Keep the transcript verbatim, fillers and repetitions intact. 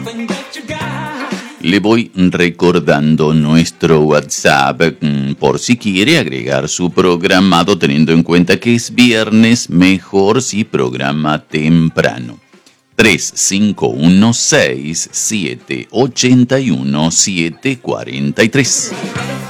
Le voy recordando nuestro WhatsApp por si quiere agregar su programado, teniendo en cuenta que es viernes, mejor si programa temprano. tres cinco uno seis siete ocho uno siete cuatro tres.